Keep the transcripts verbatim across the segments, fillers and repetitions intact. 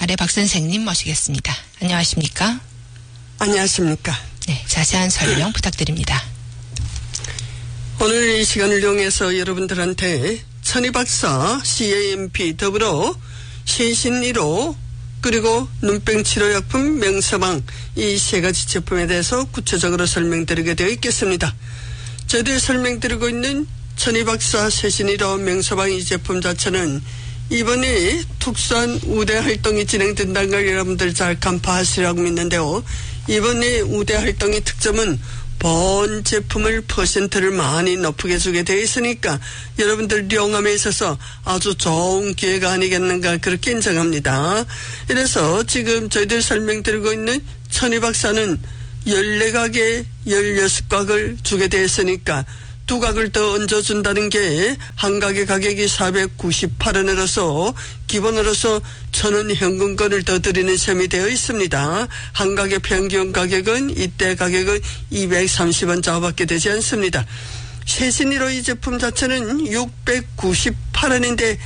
아래 박 선생님 모시겠습니다. 안녕하십니까? 안녕하십니까? 네, 자세한 설명 부탁드립니다. 오늘 이 시간을 이용해서 여러분들한테 천희박사, 씨에이엠피 더불어 세신 일 호 그리고 눈병 치료약품 명서방 이 세 가지 제품에 대해서 구체적으로 설명드리게 되어 있겠습니다. 저희들이 설명드리고 있는 천희박사, 세신 일 호 명서방 이 제품 자체는 이번에 특수한 우대 활동이 진행된다는 걸 여러분들 잘 간파하시라고 믿는데요. 이번에 우대 활동의 특점은 본 제품을 퍼센트를 많이 높게 주게 되어 있으니까 여러분들 이용함에 있어서 아주 좋은 기회가 아니겠는가 그렇게 인정합니다. 이래서 지금 저희들 설명드리고 있는 천희박사는 열네 각에 열여섯 각을 주게 되어 있으니까 두 각을 더 얹어준다는 게 한 각의 가격이 사백구십팔 원으로서 기본으로서 천 원 현금권을 더 드리는 셈이 되어 있습니다. 한 각의 평균 가격은 이때 가격은 이백삼십 원 좌우밖에 되지 않습니다. 세신 일 호 이 제품 자체는 육백구십팔 원인데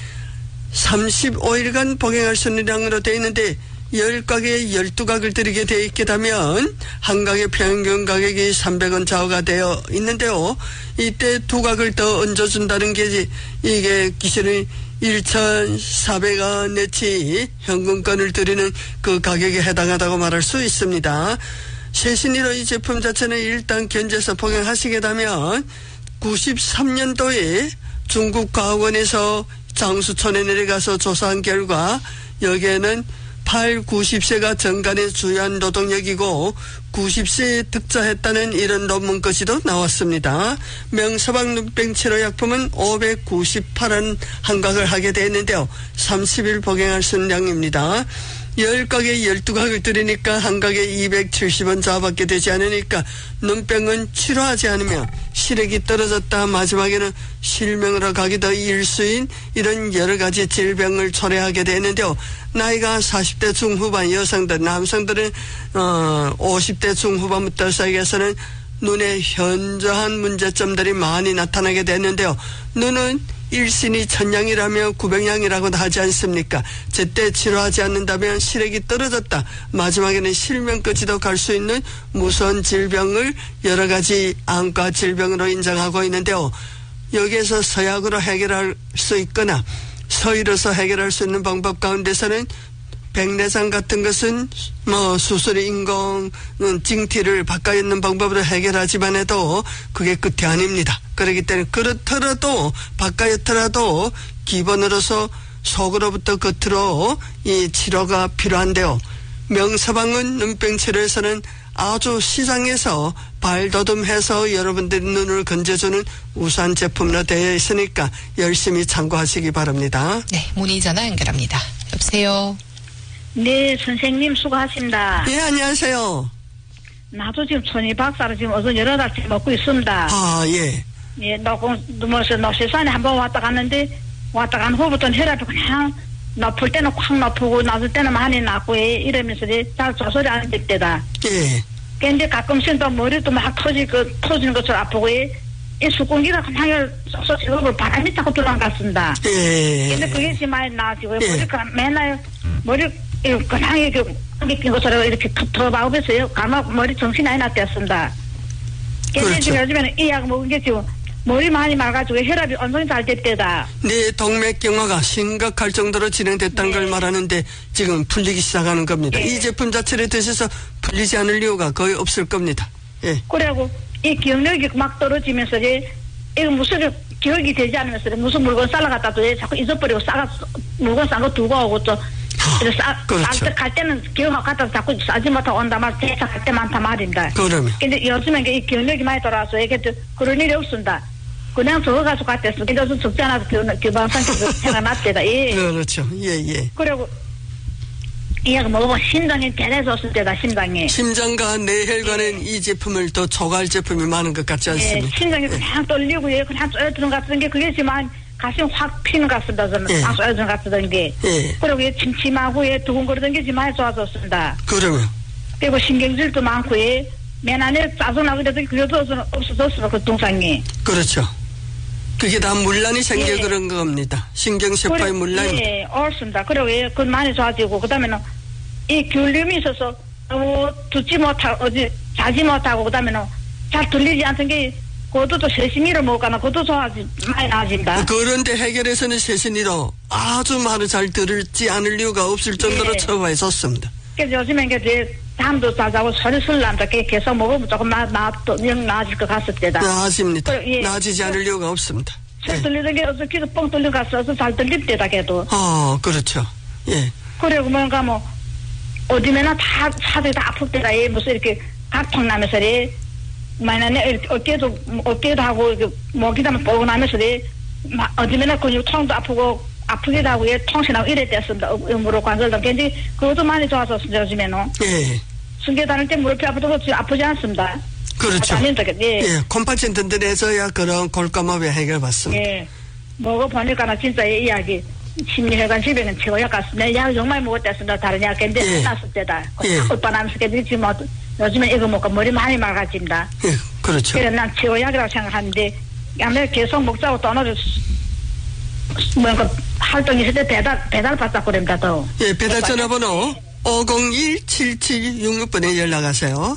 삼십오 일간 복용할 수 있는 양으로 되어 있는데 열 각에 열두 각을 드리게 되어 있게 되면 한 각의 평균 가격이 삼백 원 좌우가 되어 있는데요. 이때 두 각을 더 얹어준다는 게 이게 기준이 천사백 원 내치 현금권을 드리는 그 가격에 해당하다고 말할 수 있습니다. 세신 일 호 이 제품 자체는 일단 견제해서 복용하시게 되면 구십삼 년도에 중국 과학원에서 장수촌에 내려가서 조사한 결과 여기에는 팔, 구십 세가 정간의 주요한 노동력이고 구십 세에 득자했다는 이런 논문까지도 나왔습니다. 명서방 눈병 치료약품은 오백구십팔 원 한 각을 하게 되었는데요. 삼십 일 복용할 수 있는 양입니다. 열 각에 열두 각을 드리니까 한 각에 이백칠십 원 좌우밖에 되지 않으니까 눈병은 치료하지 않으면 시력이 떨어졌다 마지막에는 실명으로 가기도 일수인 이런 여러 가지 질병을 초래하게 되는데요. 나이가 사십 대 중후반 여성들, 남성들은 어, 오십 대 중후반부터 사이에서는 눈에 현저한 문제점들이 많이 나타나게 되는데요. 눈은 일신이 천냥이라며 구백냥이라고도 하지 않습니까? 제때 치료하지 않는다면 시력이 떨어졌다. 마지막에는 실명까지도 갈 수 있는 무서운 질병을 여러 가지 안과 질병으로 인정하고 있는데요. 여기에서 서약으로 해결할 수 있거나 서의로서 해결할 수 있는 방법 가운데서는 백내장 같은 것은 뭐 수술이 인공 징티를 바꿔 있는 방법으로 해결하지만 해도 그게 끝이 아닙니다. 그렇기 때문에 그렇더라도 바꿔였더라도 기본으로서 속으로부터 겉으로 이 치료가 필요한데요. 명서방은 눈병 치료에서는 아주 시장에서 발돋움해서 여러분들의 눈을 건져주는 우수한 제품으로 되어 있으니까 열심히 참고하시기 바랍니다. 네, 문의 전화 연결합니다. 여보세요. 네, 선생님 수고하십니다. 예, 안녕하세요. 나도 지금 천희박사를 지금 어서 여러 달째 먹고 있습니다. 아, 예. 예, 녹음, 뭐서 녹세산에 한번 왔다 갔는데, 왔다 간 후부터는 혈압이 그냥 높을 때는 확 높고, 낮을 때는 많이 낮고, 예, 이러면서 잘 조절이 안 될 때다. 예. 근데 가끔씩 또 머리도 막 터지, 그, 터지는 것처럼 아프고, 예, 이 수공기가 그냥 쏙쏙 지금 바람이 자꾸 들어간 것 같습니다. 예. 근데 그게 지금 많이 나아지고, 예. 머리가 맨날, 머리, 그냥 이렇게, 낀 것처럼 이렇게 텁텁하고서요. 가마 머리 정신이 많이 났댔습니다. 근데 그렇죠. 지금 요즘에는 이 약 먹은 게 지금 머리 많이 말가지고 혈압이 완전히 잘 됐대다. 네, 동맥경화가 심각할 정도로 진행됐다는 네. 걸 말하는데 지금 풀리기 시작하는 겁니다. 네. 이 제품 자체를 드셔서 풀리지 않을 이유가 거의 없을 겁니다. 예. 그래고 이 기억력이 막 떨어지면서 이제 이거 무슨 기억이 되지 않으면서 무슨 물건 싸러 갔다 또 자꾸 잊어버리고 싸가 물건 싼 거 두고 오고 또 싸, 그렇죠. 갈 때는 기억 갖다 자꾸 싸지 못하고 온다 말 대차 갈 때 많다 말인다. 그러면. 근데 요즘에 이 기억력이 많이 돌아와서 이게 그런 일이 없습니다. 그냥 적어가지고 갔댔어. 근데 좀 적지 않아서 교방상에서 생각났대다. 예. 그렇죠. 예, 예. 그리고 이 약 먹으면 심장이 개내졌을 때다, 심장이. 심장과 뇌혈관엔 예. 이 제품을 더 초과할 제품이 많은 것 같지 않습니까? 예, 심장이 그냥 떨리고, 예, 그냥 쪼여드는 것 같은 게, 그게 지만 가슴이 확 피는 것 같습니다, 저는. 예. 딱 쪼여드는 것 같던 게. 예. 그리고 예, 침침하고, 예, 두근거리던 게 지만 좋아졌습니다. 그러면. 그리고 신경질도 많고, 예, 맨 안에 짜증나고 이래도 그래도 없어졌어요, 그 동상이. 그렇죠. 그게 다 문란이 생겨 예. 그런 겁니다. 신경세포의 문란입니다. 예, 옳습니다. 그리고 예, 그 많이 좋아지고 그다음에는 이 균림이 있어서 너무 듣지 못하고 어디 자지 못하고 그다음에는 잘 들리지 않던 게 그것도 세심이를 먹거나 그것도 좋아지 많이 나아진다. 그런데 해결에서는 세신이로 아주 말을 잘 들을지 않을 이유가 없을 정도로 예. 처방했었습니다. 그래서 요즘에 이제 잠도 잘 자고 소리 술난다 계속 먹으면 조금 나, 나, 영 나아질 것 같을 때다. 나아집니다. 그래, 예. 나아지지 않을 이유가 없습니다. 잘 예. 들리던 게 어서 귀도 뻥 뚫려 갔어서 잘 들릴 때다 걔도. 어, 그렇죠. 예. 그리고 뭔가 뭐 어디면은 다 사들이 다 아플 때다. 예, 무슨 이렇게 각통 나면서 래 만약에 어깨도 어깨도 하고 이렇게 목이 다면 뻐근하면서 래 어디면은 근육통도 아프고 아프기도 하고 예, 통신하고 이럴 때였습니다. 음으로 관절도 근데 그것도 많이 좋아졌습니다. 요즘에는. 예. 승계 다닐 때 무릎이 아프도 아프지 않습니다. 그렇죠. 다닌다. 예. 예. 콤파진 든든해서야 그런 골감업의 해결받습니다. 예. 먹어보니까 진짜 이 이야기 심리혈관 질병은 최고약 같습니다. 약 정말 먹었댔습니다. 다른 약 근데 예. 났을 때다. 예. 오빠나면서 지금 뭐 요즘에 이거 먹고 머리 많이 맑아집니다. 예. 그렇죠. 그래서 난 최고약이라고 생각하는데 아무래도 계속 먹자고 돈을 뭔가 활동이 있을 때 배달 배달 받자 그럽니다. 또. 예. 배달 전화번호 오공일 칠칠육육 번에 연락하세요.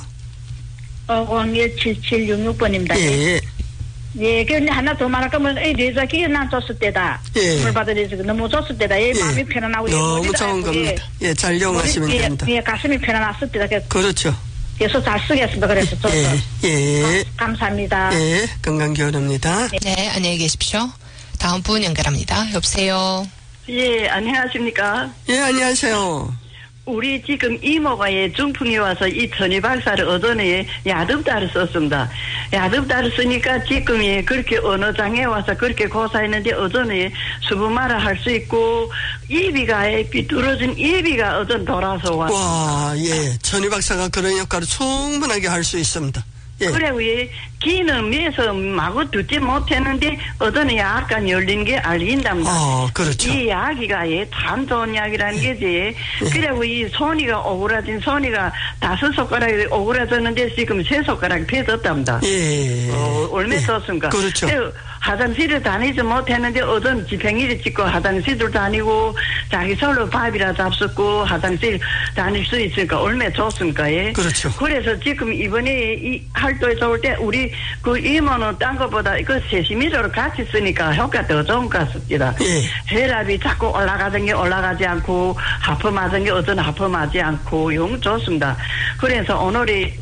오공일 칠칠육육 번입니다. 예. 예, 그런데 하나 더 말할 거면, 이 레자기 난 줬을 때다. 예. 물 받을 레자기 너무 줬을 때다. 예, 예. 마음이 편안하고. 너무 예, 좋은 겁니다. 예, 잘 이용하시면 머리, 됩니다. 예, 예, 가슴이 편안했을 때다. 그래서 그렇죠. 계속 잘 쓰겠습니다. 그래서 줬어. 예, 예. 아, 감사합니다. 예, 건강기원입니다. 네, 안녕히 계십시오. 다음 분 연결합니다. 여보세요. 예, 안녕하십니까. 예, 안녕하세요. 우리 지금 이모가 예, 중풍이 와서 이 천희 박사를 어전에 야듭다를 썼습니다. 야듭다를 쓰니까 지금 예, 그렇게 어느 장에 와서 그렇게 고사했는데 어전에 수분마라 할 수 있고 입이가 예, 삐뚤어진 입이가 어전 돌아서 와. 와, 예. 천희 박사가 그런 역할을 충분하게 할 수 있습니다. 예. 그래, 왜, 기는 미에서 마구 듣지 못했는데, 어떤 약간 열린 게 알린답니다. 어, 그렇죠. 이 약이가, 예, 참 좋은 약이라는 게지. 예. 그리고 이 손이가 오그라진 손이가 다섯 손가락이 오그라졌는데, 지금 세 손가락이 펴졌답니다. 예. 어, 얼마 예. 썼습니까? 그렇죠. 화장실을 다니지 못했는데 어떤 집행일을 찍고 화장실도 다니고 자기 솔로 밥이라 잡숫고 화장실 다닐 수 있으니까 얼마나 좋습니까? 예? 그렇죠. 그래서 지금 이번에 이 활동에서 올 때 우리 그 이모는 딴 것보다 이거 세심이로 같이 쓰니까 효과 더 좋은 것 같습니다. 예. 혈압이 자꾸 올라가던 게 올라가지 않고 하품하던 게 어떤 하품하지 않고 영 좋습니다. 그래서 오늘이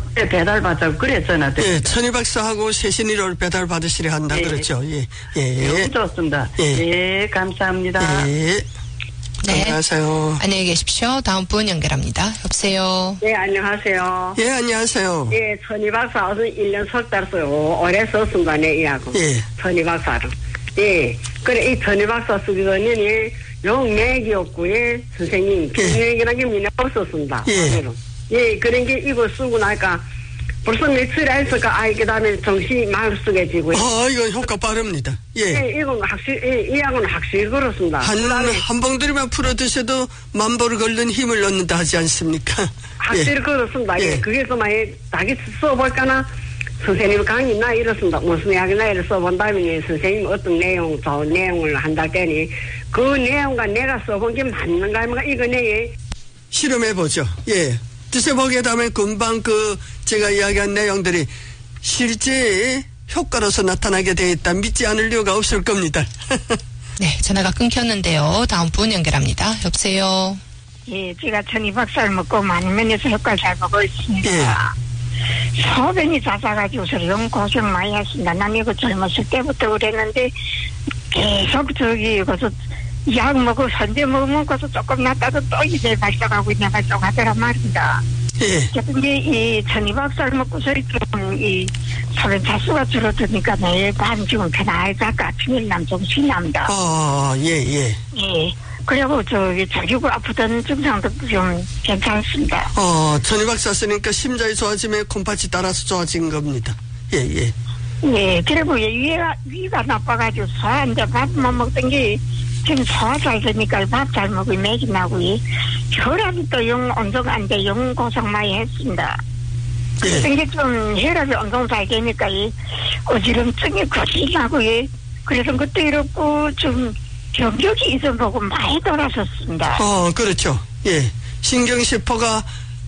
배달받자고 그랬잖아. 예, 천희 박사하고 세신이를 배달 받으시려 한다. 예. 그렇죠. 예. 예. 너무 좋습니다. 예. 예, 감사합니다. 예. 네. 안녕하세요. 안녕히 계십시오. 다음 분 연결합니다. 여보세요. 네, 안녕하세요. 예, 안녕하세요. 예, 천희 박사 와서 일 년 석 달 쓰고, 오래 썼습니다, 내 이하고. 예. 천희 박사를. 예. 그래, 이 천희 박사 쓰기 전에는 용맥이 없고, 예, 선생님, 병맥이라는 게 미네 없었습니다. 예. 예, 그런 게 이거 쓰고 나니까, 벌써 며칠 했을까, 아이, 그 다음에 정신이 말 쓰게지고. 아, 이건 효과 빠릅니다. 예. 예, 이건 확실, 예, 이 약은 확실히 그렇습니다. 한, 그다음에 한 봉들이만 풀어 드셔도 만보를 걸는 힘을 얻는다 하지 않습니까? 확실히 예. 그렇습니다. 예. 예. 그게서 만약 자기 써볼까나 선생님 강의나 이렇습니다. 무슨 약이나 이를 써본 다음에 선생님 어떤 내용, 좋은 내용을 한다 때니 그 내용과 내가 써본 게 맞는가 하면 이거 내에 실험해보죠. 예. 드셔보게 되면 금방 그 제가 이야기한 내용들이 실제 효과로서 나타나게 돼 있다. 믿지 않을 이유가 없을 겁니다. 네, 전화가 끊겼는데요. 다음 분 연결합니다. 여보세요. 예, 제가 천희 박사를 먹고 많이 면에서 효과를 잘 보고 있습니다. 예. 소변이 잦아가지고서 영 고생 많이 했습니다. 난 이거 젊었을 때부터 그랬는데 계속 저기 가서 약 먹고 선제 먹으면 가서 조금 낫다도 또 이제 발작하고 있냐 발작하더란 말입니다. 예. 근데 이 천희 박사를 먹고서 좀이 소변 자수가 줄어드니까 매일 밤 지금 편하게 아침에 남좀 신납니다. 아, 예, 예. 예. 그리고 저기 자기고 아프던 증상도 좀 괜찮습니다. 어, 천희 박사 쓰니까 심장이 좋아지면 콩팥이 따라서 좋아진 겁니다. 예, 예. 예, 그리고 위가, 위가 나빠가지고 소화인데 밥만 먹던 게 지금 소화 잘 되니까 밥 잘 먹으면 맥이 나고, 혈압이 또 영 온동 안 돼, 영 고생 많이 했습니다. 예. 근데 좀 혈압이 온동 잘 되니까 이 어지럼증이 거시 나고, 예. 그래서 그때 이렇고 좀 병력이 있어보고 많이 돌아섰습니다. 어, 그렇죠. 예. 신경세포가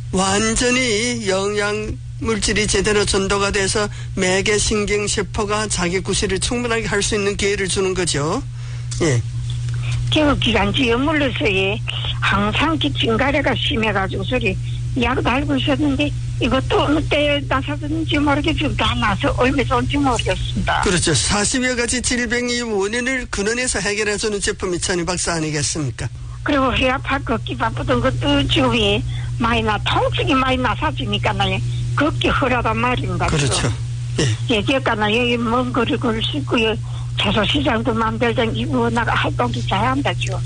완전히 영양 물질이 제대로 전도가 돼서 매개 신경세포가 자기 구실을 충분하게 할 수 있는 기회를 주는 거죠. 예. 그 기관지 역물로서의 항상 기침가래가 심해가지고 소리 약도 알고 있었는데 이것도 어느 때에 나서든지 모르겠지만 다 나서 얼마 좋은지 모르겠습니다. 그렇죠. 사십여 가지 질병의 원인을 근원에서 해결해주는 제품이 천이박사 아니겠습니까? 그리고 허리 아파 걷기 바쁘던 것도 지금이 많이 나 통증이 많이 나사지니까 나 걷기 허라단 말입니다. 그렇죠. 예. 얘기했잖아. 여기 먼 거리 걸 수 있고요. 채소시장도 만들던 이거 나가 활동도 잘한다죠.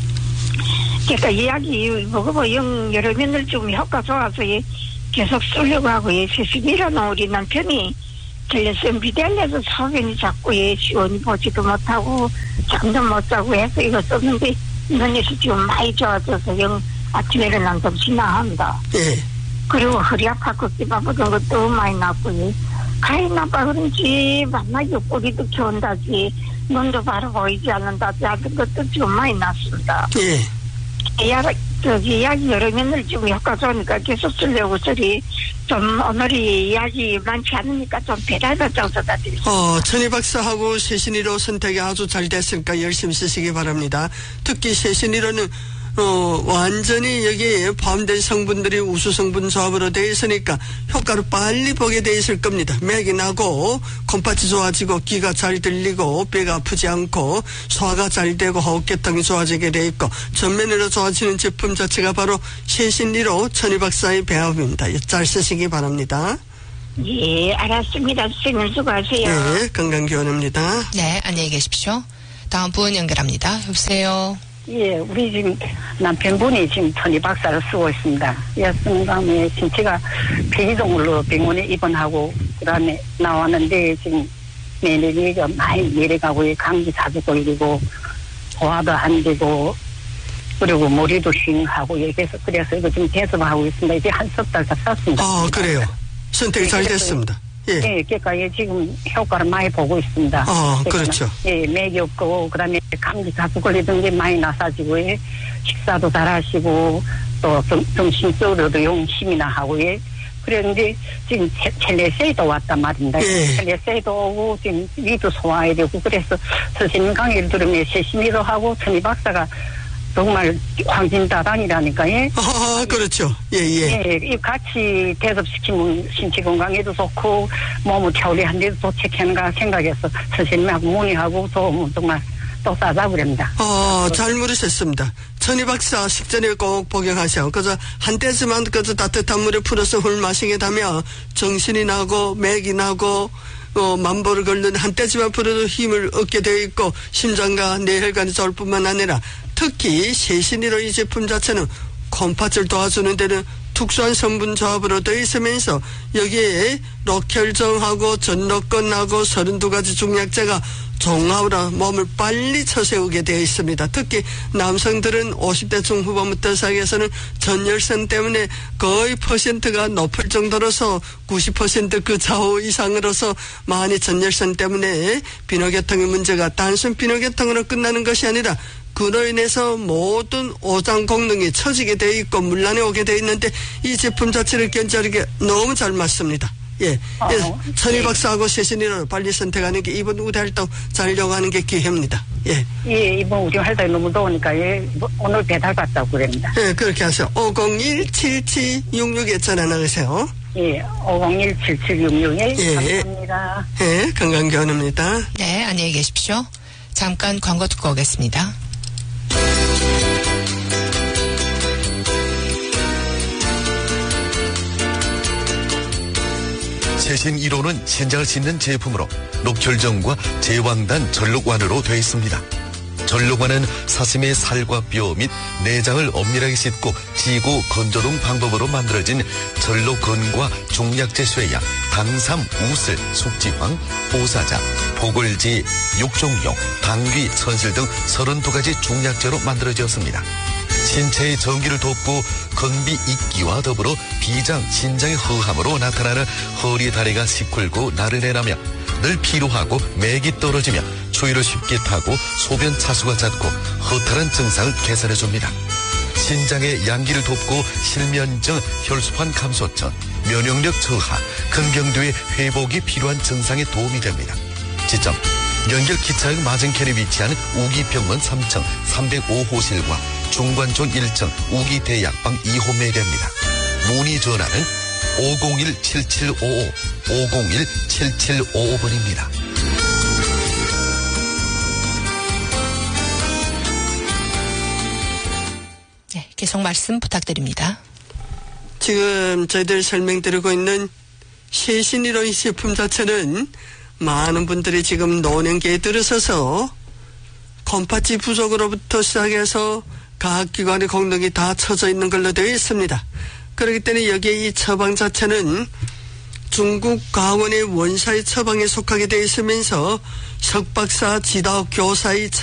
그러니까 이야기 먹어보 영 여러 면을 좀 효과 좋아서 계속 쓰려고 하고 예, 세심이라는 우리 남편이 텔레선 비델레서 소변이 자꾸 예, 시원히 보지도 못하고 잠도 못 자고 해서 이거 썼는데 눈에서 지금 많이 좋아져서 영 아침에 일어나면 좀 지나합니다. 예. 그리고 허리 아파 걷기 바쁘던 것도 많이 났고 예. 가위 나빠 그런지 만나기 꼬리도 겨운다지 눈도 바로 보이지 않는다지 하는 것도 좀 많이 났습니다. 예. 이야기, 저기 이야기 여러 면을 좀 효과 좋으니까 계속 쓰려고 소리 좀 오늘이 이야기 많지 않으니까 좀 배달바 정도다 드리겠습니다. 어, 천이박사하고 세신이로 선택이 아주 잘 됐으니까 열심히 쓰시기 바랍니다. 특히 세신이로는 어, 완전히 여기에 포함된 성분들이 우수 성분 조합으로 되어 있으니까 효과를 빨리 보게 되어 있을 겁니다. 맥이 나고 콩팥이 좋아지고 귀가 잘 들리고 배가 아프지 않고 소화가 잘 되고 호흡계통이 좋아지게 되어 있고 전면으로 좋아지는 제품 자체가 바로 세신리로 천이박사의 배합입니다. 잘 쓰시기 바랍니다. 예, 알았습니다. 선생님 수고하세요. 네, 건강기원입니다. 네, 안녕히 계십시오. 다음 분 연결합니다. 여보세요. 예, 우리 지금 남편분이 지금 천이박사를 쓰고 있습니다. 예, 쓰는 다음에 신체가 폐기동물로 병원에 입원하고 그다음에 나왔는데 지금 내내기가 많이 내려가고 감기 자주 걸리고 소화도 안 되고 그리고 머리도 싱하고 그래서 그래서 이거 지금 대접하고 있습니다. 이제 한 석 달 다 썼습니다. 아, 그래요. 선택이 네, 잘 그래서 됐습니다. 예. 예, 그러니까 예, 지금 효과를 많이 보고 있습니다. 아, 그렇죠. 예, 맥이 없고, 그 다음에 감기 자주 걸리던 게 많이 나사지고, 예, 식사도 잘 하시고, 또 점, 정신적으로도 용심이나 하고, 예. 그런데 지금 텔레세이도 왔단 말입니다. 예. 텔레세이도 오고, 지금 위도 소화해야 되고, 그래서 선생님 강의를 들으면 세심히도 하고, 천이박사가 정말 황진다방이라니까, 예. 아, 그렇죠. 예, 예. 예, 이 같이 대접시키면 신체 건강에도 좋고, 몸을调理한 데도 도착하는가 생각해서 선생님하고 문의하고 또 정말 또 싸잡으렵니다. 어, 잘 물으셨습니다. 천이박사 식전에 꼭 복용하셔. 그저 한때지만 그저 따뜻한 물에 풀어서 물 마시게 되면 정신이 나고 맥이 나고 어, 만보를 걷는 한때지만 풀어도 힘을 얻게 되어 있고 심장과 뇌혈관이 좋을 뿐만 아니라 특히 세신이로 이 제품 자체는 콩팥을 도와주는 데는 특수한 성분 조합으로 되어 있으면서 여기에 록혈정하고 전록근하고 서른두 가지 중약제가 종합으로 몸을 빨리 처세우게 되어 있습니다. 특히 남성들은 오십 대 중후반부터 시작해서는 전열선 때문에 거의 퍼센트가 높을 정도로서 구십 퍼센트 그 좌우 이상으로서 많이 전열선 때문에 비뇨계통의 문제가 단순 비뇨계통으로 끝나는 것이 아니라 그로 인해서 모든 오장功능이 처지게 되어 있고 문란에 오게 되어 있는데 이 제품 자체를 견제하기에 너무 잘 맞습니다. 예, 어, 예. 천이박사하고 세신이를 빨리 선택하는 게 이번 우대 활동 잘 이용하는 게 기회입니다. 예. 예, 이번 우리 활동이 너무 더우니까 예, 오늘 배달 받자고 그럽니다. 예, 그렇게 하세요. 오공일 칠칠육육에 전화 나가세요. 예, 오공일 칠칠육육에 예. 감사합니다. 예, 건강견입니다. 네, 안녕히 계십시오. 잠깐 광고 듣고 오겠습니다. 세신 일 호는 신장을 씻는 제품으로 녹혈정과 제왕단 전록완으로 되어 있습니다. 전록완은 사슴의 살과 뼈 및 내장을 엄밀하게 씻고 지고 건조 등 방법으로 만들어진 전록건과 중약제 쇠약, 당삼, 우슬, 숙지황, 보사자, 보글지, 육종용, 당귀, 선실 등 서른두 가지 중약제로 만들어졌습니다. 신체의 전기를 돕고 건비 있기와 더불어 비장, 신장의 허함으로 나타나는 허리 다리가 시큰고 나른해라며 늘 피로하고 맥이 떨어지며 추위를 쉽게 타고 소변 차수가 잦고 허탈한 증상을 개선해줍니다. 신장의 양기를 돕고 실면증, 혈소판 감소증, 면역력 저하, 근경도의 회복이 필요한 증상에 도움이 됩니다. 지점 연결 기차역 맞은편에 위치한 우기병원 삼 층 삼백오 호실과 중관촌 일 층 우기대약방 이 호 매개입니다. 문의 전화는 오공일 칠칠오오 오공일 칠칠오오 번입니다. 네, 계속 말씀 부탁드립니다. 지금 저희들 설명드리고 있는 최신 일 호 이 제품 자체는 많은 분들이 지금 노년기에 들어서서 컴파치 부족으로부터 시작해서 각 기관의 공력이 다 처져 있는 걸로 되어 있습니다. 그렇기 때문에 여기에 이 처방 자체는 중국 강원의 원사의 처방에 속하게 되어 있으면서 석박사 지도교사의